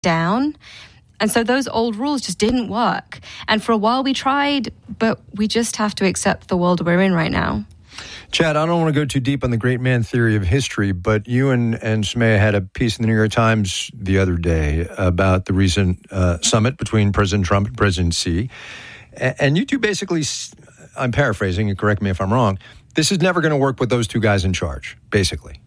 down. And so those old rules just didn't work. And for a while we tried, but we just have to accept the world we're in right now. Chad, I don't want to go too deep on the great man theory of history, but you and Sumaya had a piece in the New York Times the other day about the recent summit between President Trump and President Xi. And you two basically, I'm paraphrasing, and correct me if I'm wrong, this is never going to work with those two guys in charge, basically.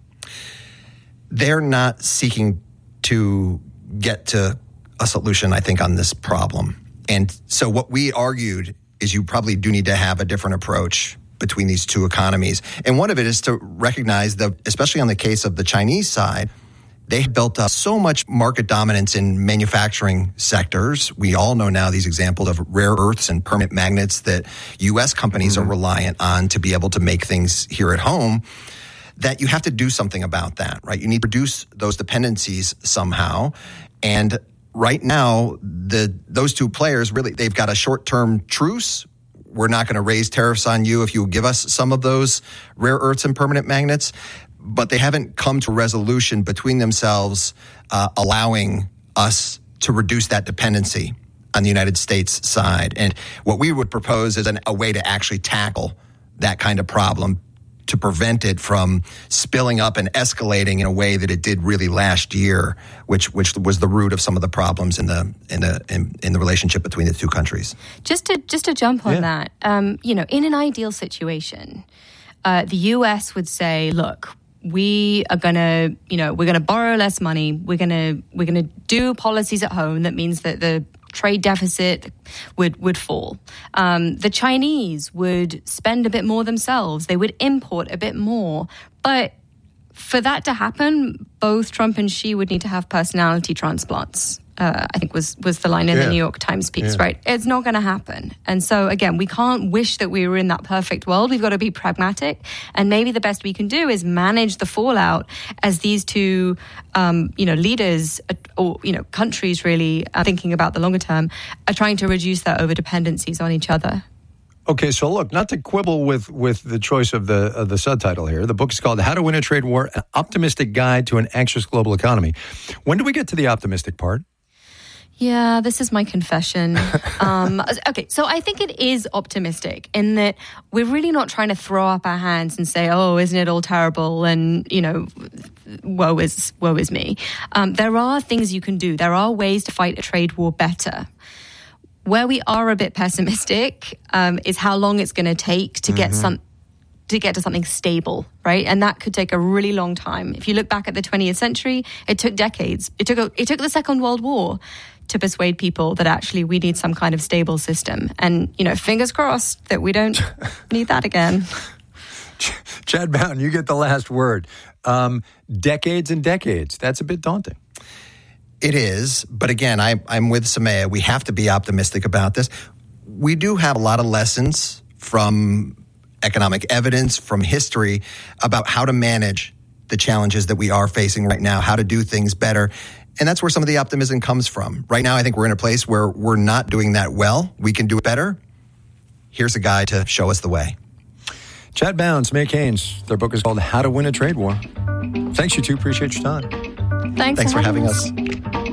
They're not seeking to get to a solution, I think, on this problem. And so what we argued is you probably do need to have a different approach between these two economies. And one of it is to recognize that, especially on the case of the Chinese side, they built up so much market dominance in manufacturing sectors. We all know now these examples of rare earths and permanent magnets that U.S. companies are reliant on to be able to make things here at home, that you have to do something about that, right? You need to reduce those dependencies somehow. And right now, those two players, really, they've got a short-term truce. We're not going to raise tariffs on you if you give us some of those rare earths and permanent magnets. But they haven't come to a resolution between themselves, allowing us to reduce that dependency on the United States side. And what we would propose is a way to actually tackle that kind of problem, to prevent it from spilling up and escalating in a way that it did really last year, which was the root of some of the problems in the relationship between the two countries. Just to jump on that, in an ideal situation, the U.S. would say, look, we are gonna borrow less money. We're gonna do policies at home that means that the trade deficit would fall. The Chinese would spend a bit more themselves. They would import a bit more. But for that to happen, both Trump and Xi would need to have personality transplants. I think was the line in the New York Times piece, right? It's not going to happen. And so, again, we can't wish that we were in that perfect world. We've got to be pragmatic. And maybe the best we can do is manage the fallout as these two, leaders or, countries really are thinking about the longer term, are trying to reduce their over-dependencies on each other. Okay, so look, not to quibble with the choice of the subtitle here. The book is called How to Win a Trade War, An Optimistic Guide to an Anxious Global Economy. When do we get to the optimistic part? Yeah, this is my confession. Okay, so I think it is optimistic in that we're really not trying to throw up our hands and say, oh, isn't it all terrible? And, woe is me. There are things you can do. There are ways to fight a trade war better. Where we are a bit pessimistic is how long it's going to take to get to something stable, right? And that could take a really long time. If you look back at the 20th century, it took decades. It took the Second World War to persuade people that actually we need some kind of stable system. And, fingers crossed that we don't need that again. Chad Bown, you get the last word. Decades and decades. That's a bit daunting. It is. But again, I'm with Sumaya. We have to be optimistic about this. We do have a lot of lessons from economic evidence, from history, about how to manage the challenges that we are facing right now, how to do things better. And that's where some of the optimism comes from. Right now, I think we're in a place where we're not doing that well. We can do it better. Here's a guy to show us the way. Chad Bown, Sumaya Keynes. Their book is called How to Win a Trade War. Thanks, you two. Appreciate your time. Thanks for having us.